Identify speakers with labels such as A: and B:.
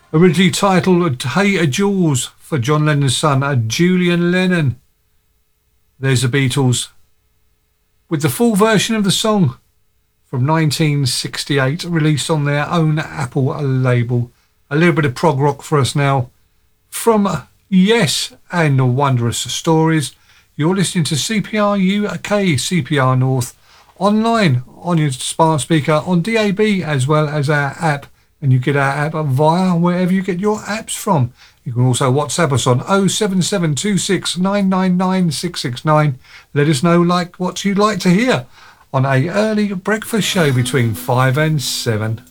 A: Originally titled Hey Jules for John Lennon's son, Julian Lennon. There's the Beatles with the full version of the song from 1968, released on their own Apple label. A little bit of prog rock for us now from Yes and Wondrous Stories. You're listening to CPR UK, CPR North, online on your smart speaker, on DAB, as well as our app. And you get our app via wherever you get your apps from. You can also WhatsApp us on 07726 999 669. Let us know what you'd like to hear on a early breakfast show between 5 and 7.